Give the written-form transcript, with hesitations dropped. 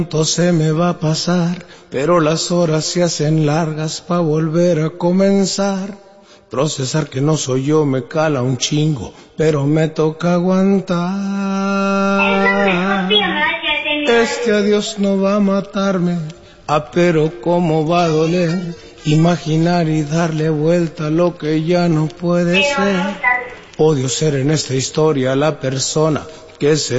Pronto se me va a pasar, pero las horas se hacen largas pa' volver a comenzar. Procesar que no soy yo me cala un chingo, pero me toca aguantar. Este adiós no va a matarme, pero cómo va a doler. Imaginar y darle vuelta a lo que ya no puede ser. Odio ser en esta historia la persona que se